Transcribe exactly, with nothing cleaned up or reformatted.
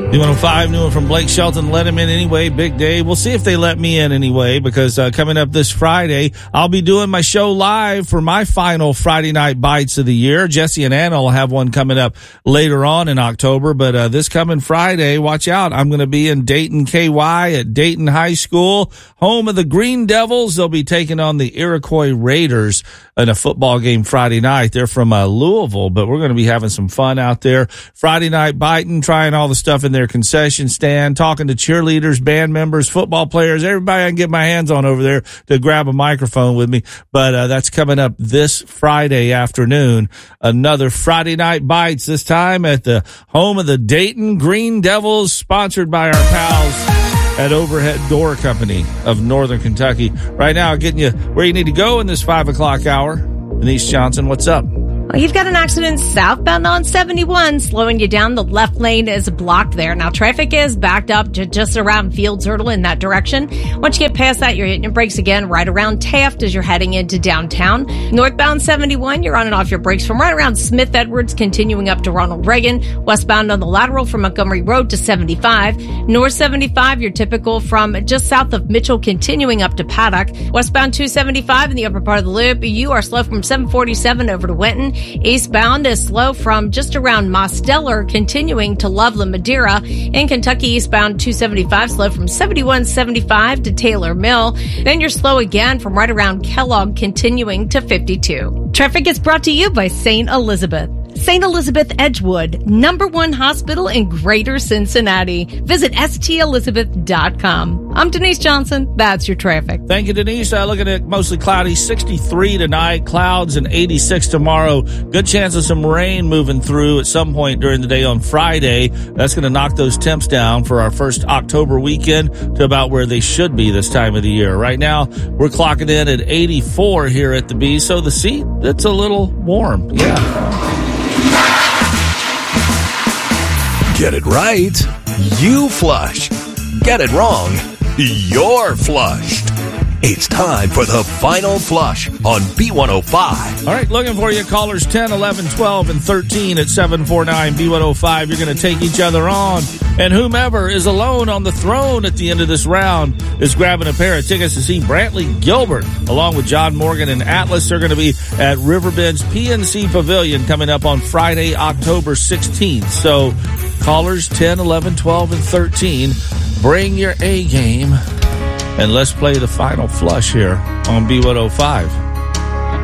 B one oh five, new one from Blake Shelton. Let him in anyway. Big day. We'll see if they let me in anyway, because uh, coming up this Friday, I'll be doing my show live for my final Friday Night Bites of the year. Jesse and Anna will have one coming up later on in October, but uh, this coming Friday, watch out. I'm going to be in Dayton, K Y at Dayton High School, home of the Green Devils. They'll be taking on the Iroquois Raiders in a football game Friday night. They're from uh, Louisville, but we're going to be having some fun out there. Friday night biting, trying all the stuff in their concession stand, talking to cheerleaders, band members, football players, everybody I can get my hands on over there to grab a microphone with me. But uh, that's coming up this Friday afternoon. Another Friday night bites, this time at the home of the Dayton Green Devils, sponsored by our pals at Overhead Door Company of Northern Kentucky. Right now, getting you where you need to go in this five o'clock hour. Denise Johnson, what's up? Well, you've got an accident southbound on seventy-one, slowing you down. The left lane is blocked there. Now, traffic is backed up to just around Fields Hurdle in that direction. Once you get past that, you're hitting your brakes again right around Taft as you're heading into downtown. Northbound seventy-one, you're on and off your brakes from right around Smith Edwards, continuing up to Ronald Reagan. Westbound on the lateral from Montgomery Road to seventy-five. North seventy-five, you're typical from just south of Mitchell, continuing up to Paddock. Westbound two seventy-five in the upper part of the loop, you are slow from seven forty-seven over to Winton. Eastbound is slow from just around Mosteller, continuing to Loveland, Madeira. In Kentucky, eastbound two seventy-five, slow from seventy-one seventy-five to Taylor Mill. Then you're slow again from right around Kellogg, continuing to fifty-two. Traffic is brought to you by Saint Elizabeth. Saint Elizabeth Edgewood, number one hospital in Greater Cincinnati. Visit S T Elizabeth dot com. I'm Denise Johnson. That's your traffic. Thank you, Denise. Uh, looking at mostly cloudy, sixty-three tonight, clouds, and eighty-six tomorrow. Good chance of some rain moving through at some point during the day on Friday. That's going to knock those temps down for our first October weekend to about where they should be this time of the year. Right now, we're clocking in at eighty-four here at the B, so the seat, it's a little warm. Yeah. Get it right, you flush. Get it wrong, you're flushed. It's time for the final flush on B one oh five. All right, looking for you, callers ten, eleven, twelve, and thirteen at seven four nine B one oh five. You're going to take each other on. And whomever is alone on the throne at the end of this round is grabbing a pair of tickets to see Brantley Gilbert, along with John Morgan and Atlas. They're going to be at Riverbend's P N C Pavilion coming up on Friday, October sixteenth. So callers ten, eleven, twelve, and thirteen, bring your A game. And let's play the final flush here on B one oh five.